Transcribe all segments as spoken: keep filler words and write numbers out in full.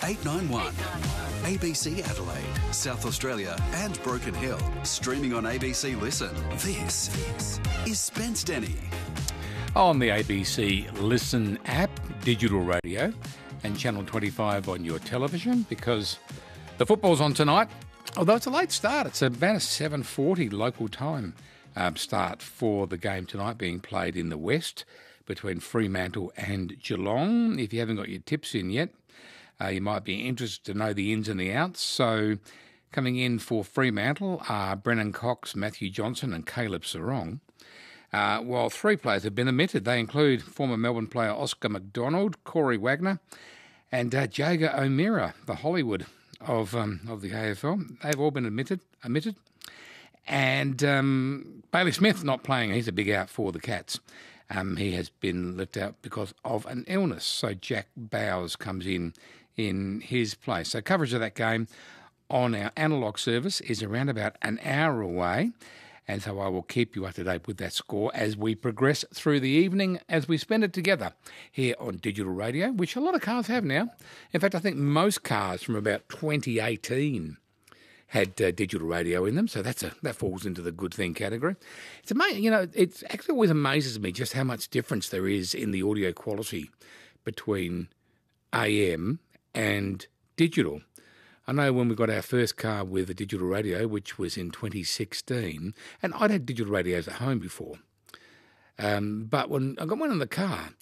eight nine one. A B C Adelaide, South Australia and Broken Hill. Streaming on A B C Listen. This is Spence Denny. On the A B C Listen app, digital radio and Channel twenty-five on your television, because the football's on tonight. Although it's a late start, it's about a seven forty local time um, start for the game tonight, being played in the West between Fremantle and Geelong. If you haven't got your tips in yet, uh, you might be interested to know the ins and the outs. So coming in for Fremantle are Brennan Cox, Matthew Johnson and Caleb Sarong. Uh, while three players have been omitted. They include former Melbourne player Oscar McDonald, Corey Wagner and uh, Jager O'Meara, the Hollywood of um, of the A F L. They've all been omitted. omitted. And um, Bailey Smith not playing. He's a big out for the Cats. Um, he has been left out because of an illness. So Jack Bowers comes in in his place. So coverage of that game on our analogue service is around about an hour away. And so I will keep you up to date with that score as we progress through the evening, as we spend it together here on digital radio, which a lot of cars have now. In fact, I think most cars from about twenty eighteen had uh, digital radio in them, so that's a that falls into the good thing category. It's amazing, you know, it actually always amazes me just how much difference there is in the audio quality between A M and digital. I know when we got our first car with a digital radio, which was in twenty sixteen, and I'd had digital radios at home before, um, but when I got one in the car,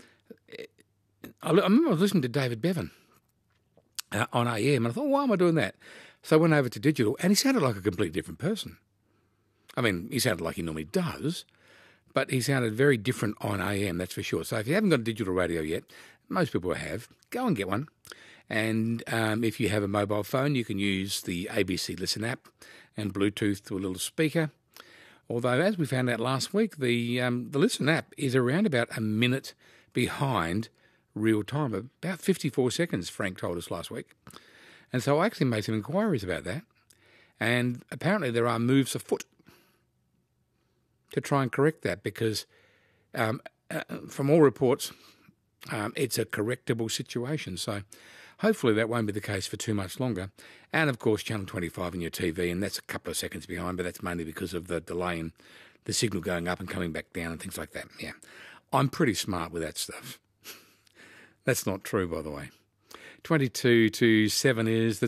I remember I was listening to David Bevan uh, on A M, and I thought, why am I doing that? So I went over to digital, and he sounded like a completely different person. I mean, he sounded like he normally does, but he sounded very different on A M, that's for sure. So if you haven't got a digital radio yet, most people have, go and get one. And um, if you have a mobile phone, you can use the A B C Listen app and Bluetooth to a little speaker. Although, as we found out last week, the um, the Listen app is around about a minute behind real time, about fifty-four seconds, Frank told us last week. And so I actually made some inquiries about that. And apparently there are moves afoot to try and correct that, because um, uh, from all reports, um, it's a correctable situation. So hopefully that won't be the case for too much longer. And, of course, Channel twenty-five on your T V, and that's a couple of seconds behind, but that's mainly because of the delay in the signal going up and coming back down and things like that. Yeah, I'm pretty smart with that stuff. That's not true, by the way. twenty-two to seven is the